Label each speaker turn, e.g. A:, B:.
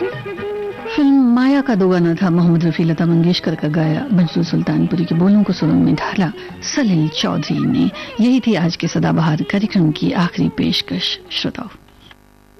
A: Film माया का दो गाना था मोहम्मद रफी लता मंगेशकर का गाया, मजरू सुल्तानपुरी के बोलों को सुरों में ढाला सलील चौधरी ने। यही थी आज के सदाबहार कार्यक्रम की आखिरी पेशकश। श्रोताओं,